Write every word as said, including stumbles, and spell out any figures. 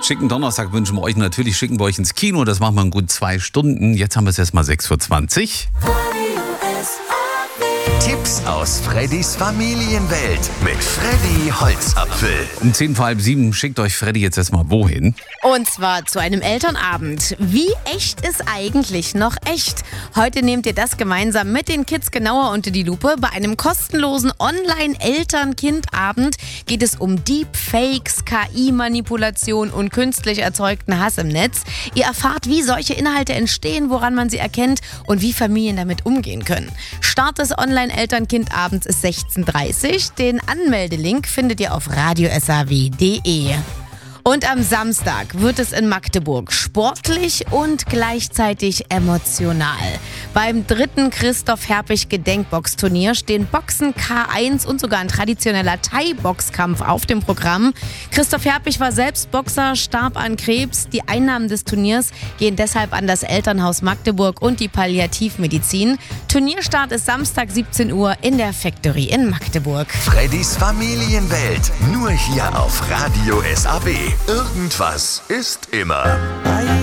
Schicken Donnerstag wünschen wir euch natürlich, schicken wir euch ins Kino. Das machen wir in gut zwei Stunden. Jetzt haben wir es erst mal sechs Uhr zwanzig. Tipps aus Freddys Familienwelt mit Freddy Holzapfel. Um zehn vor halb sieben schickt euch Freddy jetzt erstmal wohin? Und zwar zu einem Elternabend. Wie echt ist eigentlich noch echt? Heute nehmt ihr das gemeinsam mit den Kids genauer unter die Lupe. Bei einem kostenlosen Online-Eltern-Kind-Abend geht es um Deepfakes, K I-Manipulation und künstlich erzeugten Hass im Netz. Ihr erfahrt, wie solche Inhalte entstehen, woran man sie erkennt und wie Familien damit umgehen können. Start des Online-Eltern-Kind-Abends ist sechzehn Uhr dreißig. Den Anmeldelink findet ihr auf radio s a w punkt d e. Und am Samstag wird es in Magdeburg sportlich und gleichzeitig emotional. Beim dritten Christoph Herpich Gedenkboxturnier stehen Boxen, K eins und sogar ein traditioneller Thai-Boxkampf auf dem Programm. Christoph Herpich war selbst Boxer, starb an Krebs. Die Einnahmen des Turniers gehen deshalb an das Elternhaus Magdeburg und die Palliativmedizin. Turnierstart ist Samstag siebzehn Uhr in der Factory in Magdeburg. Freddys Familienwelt, nur hier auf Radio S A W. Irgendwas ist immer.